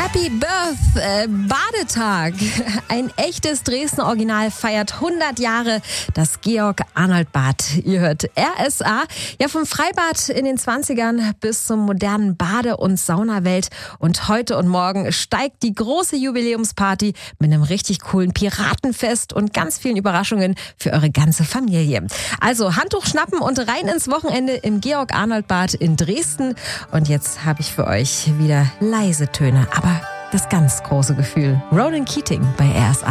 Happy Badetag. Ein echtes Dresdner Original feiert 100 Jahre das Georg-Arnold-Bad. Ihr hört RSA. Ja, vom Freibad in den 20ern bis zum modernen Bade- und Saunawelt. Und heute und morgen steigt die große Jubiläumsparty mit einem richtig coolen Piratenfest und ganz vielen Überraschungen für eure ganze Familie. Also Handtuch schnappen und rein ins Wochenende im Georg-Arnold-Bad in Dresden. Und jetzt habe ich für euch wieder leise Töne, aber das ganz große Gefühl. Ronan Keating bei RSA.